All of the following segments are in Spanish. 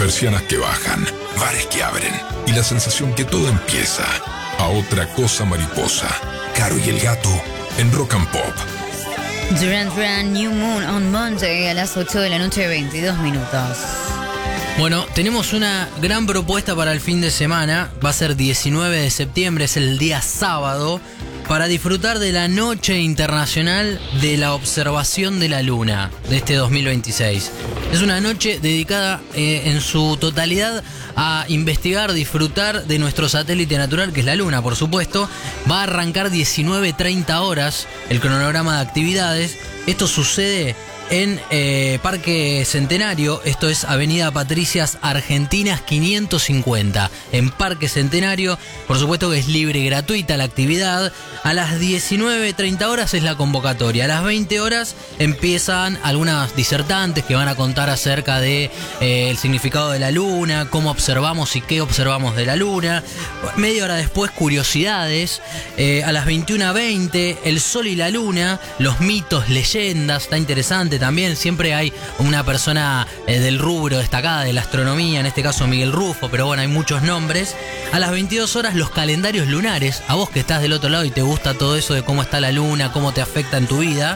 Persianas que bajan, bares que abren y la sensación que todo empieza. A otra cosa mariposa. Caro y el gato en Rock and Pop. Duran Duran, New Moon on Monday a las 8 de la noche, 22 minutos. Bueno, tenemos una gran propuesta para el fin de semana. Va a ser 19 de septiembre, es el día sábado, para disfrutar de la Noche Internacional de la Observación de la Luna de este 2026. Es una noche dedicada en su totalidad a investigar, disfrutar de nuestro satélite natural, que es la Luna, por supuesto. Va a arrancar 19:30 horas el cronograma de actividades. Esto sucede en Parque Centenario, esto es Avenida Patricias Argentinas 550, en Parque Centenario. Por supuesto que es libre y gratuita la actividad. A las 19:30 horas es la convocatoria. A las 20 horas empiezan algunas disertantes que van a contar acerca de el significado de la luna, cómo observamos y qué observamos de la luna. Media hora después, curiosidades. A las 21:20, el sol y la luna, los mitos, leyendas, está interesante. También siempre hay una persona del rubro destacada de la astronomía, en este caso Miguel Rufo, pero bueno, hay muchos nombres. A las 22 horas los calendarios lunares, a vos que estás del otro lado y te gusta todo eso de cómo está la luna, cómo te afecta en tu vida.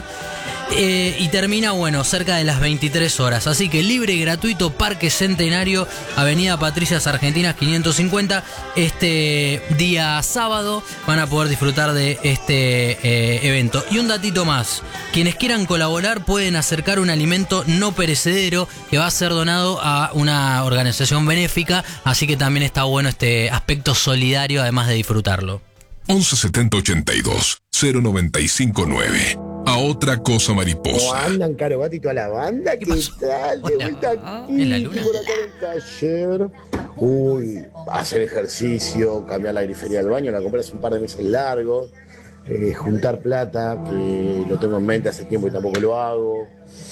Y termina, bueno, cerca de las 23 horas. Así que libre y gratuito, Parque Centenario, Avenida Patricias Argentinas 550. Este día sábado van a poder disfrutar de este evento. Y un datito más: quienes quieran colaborar pueden acercar un alimento no perecedero que va a ser donado a una organización benéfica. Así que también está bueno este aspecto solidario, además de disfrutarlo. 11 70 82 095 9. A otra cosa mariposa. ¿Cómo andan, Caro Gato y toda la banda? ¿Qué tal? De vuelta aquí, en la luna. por acá en el taller. Uy, hacer ejercicio, cambiar la grifería del baño, la compré hace un par de meses largos. Juntar plata, que lo tengo en mente hace tiempo y tampoco lo hago.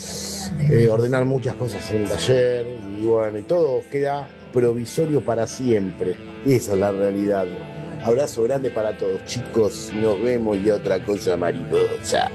Ordenar muchas cosas en el taller. Y bueno, y todo queda provisorio para siempre. Esa es la realidad. Abrazo grande para todos, chicos. Nos vemos y otra cosa mariposa.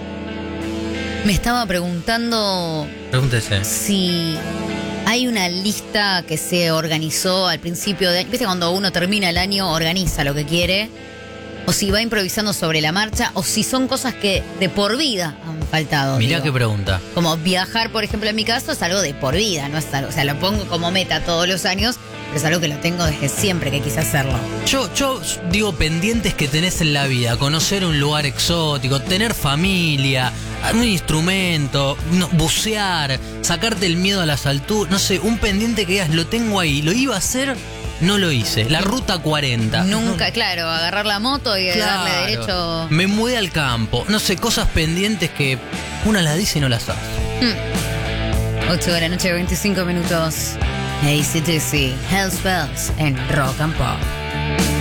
Me estaba preguntando Pregúntese. si hay una lista que se organizó al principio de año. ¿Viste cuando uno termina el año, organiza lo que quiere? O si va improvisando sobre la marcha, o si son cosas que de por vida han faltado. Mirá digo. qué pregunta. Como viajar, por ejemplo, en mi caso, es algo de por vida, no es algo, o sea, lo pongo como meta todos los años, pero es algo que lo tengo desde siempre que quise hacerlo. Yo digo pendientes que tenés en la vida: conocer un lugar exótico, tener familia, un instrumento, bucear, sacarte el miedo a las alturas. No sé, un pendiente que digas, lo tengo ahí, lo iba a hacer, no lo hice. La ruta 40. Nunca, claro, agarrar la moto y darle derecho. Me mudé al campo. No sé, cosas pendientes que una las dice y no las hace. 8 de la noche, 25 minutos. AC/DC, Hell's Bells en Rock and Pop.